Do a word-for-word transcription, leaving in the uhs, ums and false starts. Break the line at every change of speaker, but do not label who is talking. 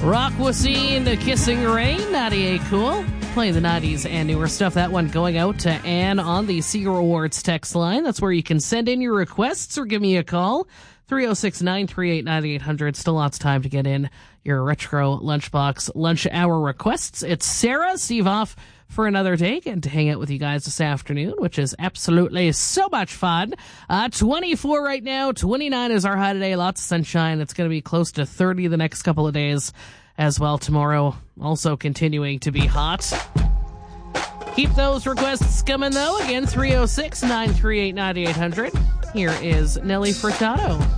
Rockwasine, Kissing Rain, ninety-eight Cool. Play the nineties and newer stuff. That one going out to Anne on the Seeger Awards text line. That's where you can send in your requests or give me a call. three oh six, nine three eight, nine eight hundred. Still lots of time to get in your Retro Lunchbox lunch hour requests. It's Sarah, Steve off for another day, and to hang out with you guys this afternoon, which is absolutely so much fun. Uh, twenty-four right now, twenty-nine is our high today, lots of sunshine. It's going to be close to thirty the next couple of days as well. Tomorrow also continuing to be hot. Keep those requests coming though. Again, three oh six, nine three eight, nine eight hundred. Here is Nelly Furtado.